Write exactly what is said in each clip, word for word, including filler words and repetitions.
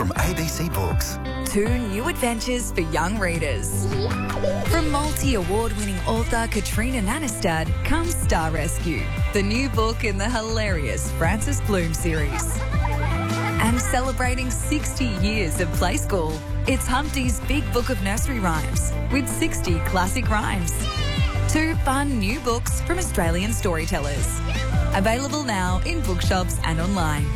from A B C Books. Two new adventures for young readers. From multi-award-winning author Katrina Nanestad comes Star Rescue, the new book in the hilarious Frances Bloom series. And celebrating sixty years of Play School, it's Humpty's Big Book of Nursery Rhymes with sixty classic rhymes. Two fun new books from Australian storytellers. Available now in bookshops and online.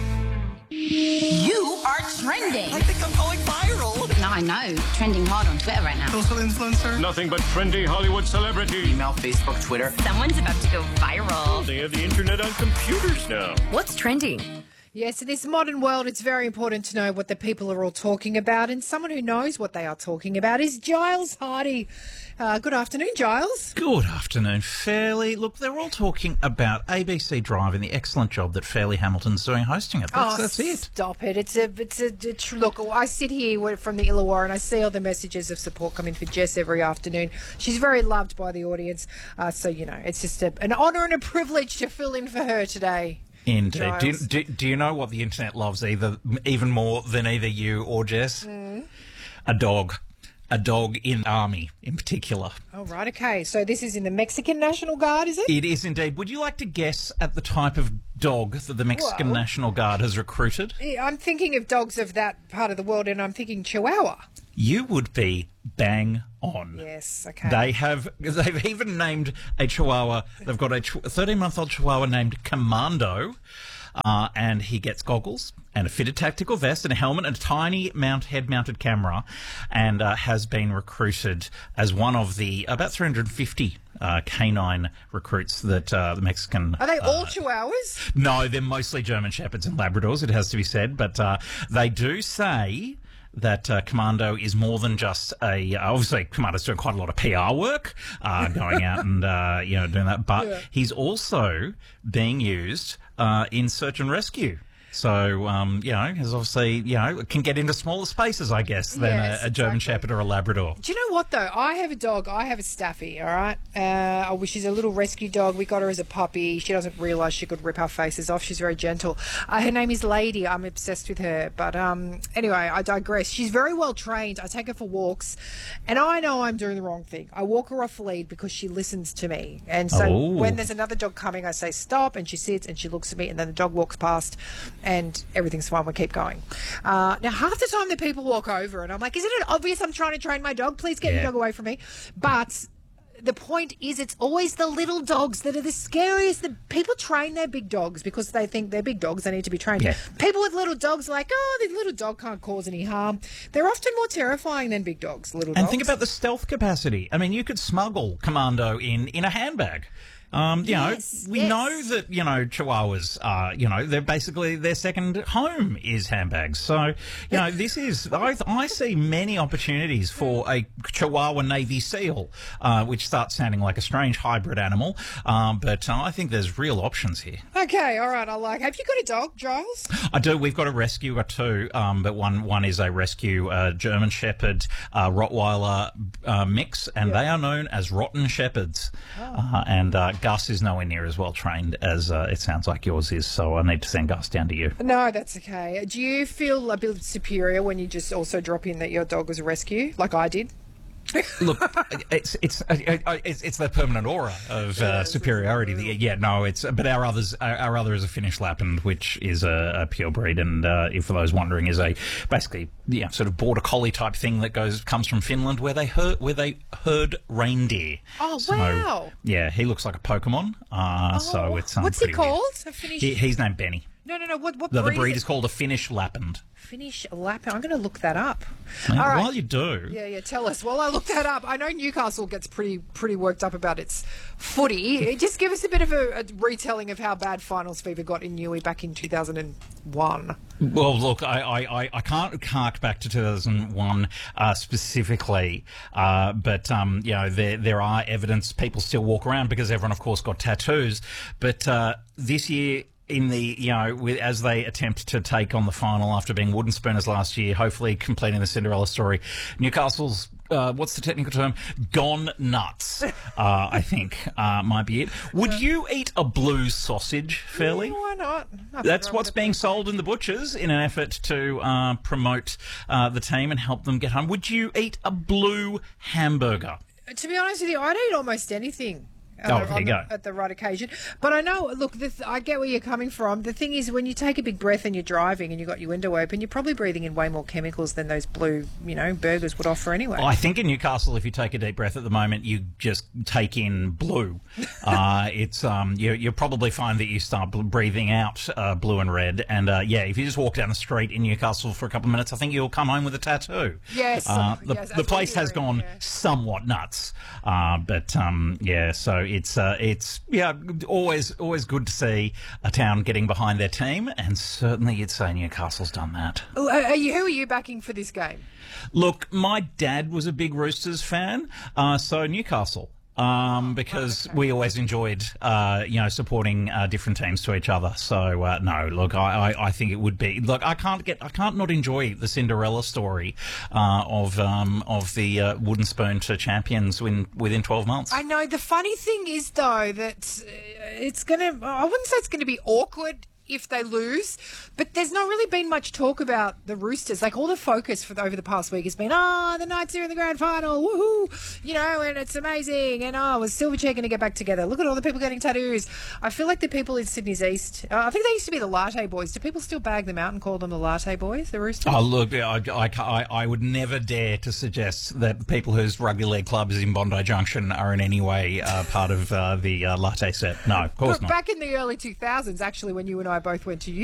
You are trending. I think I'm going viral. No, I know. Trending hard on Twitter right now. Social influencer. Nothing but trendy Hollywood celebrity. Email, Facebook, Twitter. Someone's about to go viral. They have the internet on computers now. What's trending? Yes, in this modern world, it's very important to know what the people are all talking about, and someone who knows what they are talking about is Giles Hardy. Uh, good afternoon, Giles. Good afternoon, Fairly. Look, they're all talking about A B C Drive and the excellent job that Fairly Hamilton's doing hosting it. That's, oh, that's it. Stop it. It's a, it's a, it's, look, I sit here from the Illawarra and I see all the messages of support coming for Jess every afternoon. She's very loved by the audience. Uh, so, you know, it's just a, an honour and a privilege to fill in for her today. Indeed. Do you, do, do you know what the internet loves either, even more than either you or Jess? Mm. A dog. A dog in army, in particular. Oh, right, okay. So this is in the Mexican National Guard, is it? It is indeed. Would you like to guess at the type of dog that the Mexican Well, National Guard has recruited? Yeah, I'm thinking of dogs of that part of the world, and I'm thinking Chihuahua. You would be bang on. Yes, okay. They have, they've even named a Chihuahua, they've got a thirteen-month-old Chihuahua named Commando, uh, and he gets goggles and a fitted tactical vest and a helmet and a tiny mount head-mounted camera, and uh, has been recruited as one of the about three hundred fifty uh, canine recruits that uh, the Mexican... Are they all uh, Chihuahuas? No, they're mostly German Shepherds and Labradors, it has to be said, but uh, they do say that uh, Commando is more than just a... Uh, obviously, Commando's doing quite a lot of P R work, uh, going out and, uh, you know, doing that, but Yeah. he's also being used uh, in search and rescue. So, um, you know, he's obviously, you know, can get into smaller spaces, I guess, than Yes, a, a German exactly. Shepherd or a Labrador. Do you know what, though? I have a dog. I have a Staffy, all right? Uh, oh, she's a little rescue dog. We got her as a puppy. She doesn't realise she could rip our faces off. She's very gentle. Uh, her name is Lady. I'm obsessed with her. But um, anyway, I digress. She's very well trained. I take her for walks, and I know I'm doing the wrong thing. I walk her off lead because she listens to me. And so Oh. when there's another dog coming, I say stop, and she sits, and she looks at me, and then the dog walks past, and everything's fine. We keep going. Uh, now, half the time the people walk over, and I'm like, isn't it obvious I'm trying to train my dog? Please get Yeah. your dog away from me. But the point is, it's always the little dogs that are the scariest. The people train their big dogs because they think they're big dogs. They need to be trained. Yeah. People with little dogs are like, oh, the little dog can't cause any harm. They're often more terrifying than big dogs, little dogs. And think about the stealth capacity. I mean, you could smuggle Commando in, in a handbag. Um, you Yes, know, we yes. know that, you know, Chihuahuas are, you know, they're basically their second home is handbags. So, you know, this is, I, I see many opportunities for a Chihuahua Navy SEAL, uh, which starts sounding like a strange hybrid animal. Um, but uh, I think there's real options here. Okay, all right, I like. Have you got a dog, Giles? I do. We've got a rescue, we've got two, um, but one one is a rescue uh, German Shepherd uh, Rottweiler uh, mix, and Yeah. they are known as Rotten Shepherds. Uh, and uh, Gus is nowhere near as well trained as uh, it sounds like yours is, so I need to send Gus down to you. No, that's okay. Do you feel a bit superior when you just also drop in that your dog was a rescue, like I did? Look, it's it's it's it's that permanent aura of uh, superiority. The, yeah, no, it's but our others our, our other is a Finnish Lapland, which is a, a pure breed, and uh, if for those wondering, is a basically yeah sort of border collie type thing that goes comes from Finland, where they herd where they herd reindeer. Oh, So, wow. yeah, he looks like a Pokemon. Uh, so Oh, it's um, what's he pretty weird. called? A Finnish. He, he's named Benny. No, no, no. What what The, the breed? breed is is called a Finnish Lapland. Finnish Lapland. I'm going to look that up. Now, All right. While you do, Yeah, yeah. Tell us. While I look that up, I know Newcastle gets pretty pretty worked up about its footy. Just give us a bit of a, a retelling of how bad finals fever got in Newey back in two thousand one. Well, look, I, I, I can't hark back to two thousand one uh, specifically, uh, but um, you know there there are evidence people still walk around because everyone, of course, got tattoos. But uh, this year, in the you know with, as they attempt to take on the final after being wooden spooners last year, hopefully completing the Cinderella story, Newcastle's uh, what's the technical term? Gone nuts, uh, I think, uh, might be it. Would you eat a blue sausage, Fairly? Yeah, why not? Nothing That's wrong what's with being it. sold in the butchers in an effort to uh, promote uh, the team and help them get home. Would you eat a blue hamburger? To be honest with you, I'd eat almost anything. Oh, uh, there on you the- go. At the right occasion. But I know, look, the th- I get where you're coming from. The thing is, when you take a big breath and you're driving and you've got your window open, you're probably breathing in way more chemicals than those blue, you know, burgers would offer anyway. I think in Newcastle, if you take a deep breath at the moment, you just take in blue. uh, it's um, you you probably find that you start bl- breathing out uh, blue and red. And uh, yeah, if you just walk down the street in Newcastle for a couple of minutes, I think you'll come home with a tattoo. Yes, uh, the, yes, the place has absolutely, gone yeah. somewhat nuts. Uh, but um, yeah, so it's uh, it's yeah, always always good to see a town getting behind their team, and certainly you'd say Newcastle's done that. Oh, are you, who are you backing for this game? Look, my dad was a big Roosters fan, uh, so Newcastle. Um, because okay. we always enjoyed, uh, you know, supporting uh, different teams to each other. So uh, no, look, I, I, I think it would be. Look, I can't get, I can't not enjoy the Cinderella story uh, of um, of the uh, wooden spoon to champions win, within twelve months. I know. The funny thing is, though, that uh, it's going to, I wouldn't say it's going to be awkward if they lose, but there's not really been much talk about the Roosters. Like, all the focus for the, over the past week has been, oh, the Knights are in the grand final, woohoo, you know, and it's amazing, and oh, was Silverchair going to get back together? Look at all the people getting tattoos. I feel like the people in Sydney's East, uh, I think they used to be the Latte Boys. Do people still bag them out and call them the Latte Boys, the Roosters? Oh, look, I, I, I, I would never dare to suggest that people whose rugby league clubs in Bondi Junction are in any way uh, part of uh, the uh, latte set. No, of course But not. back in the early two thousands, actually, when you and I both went to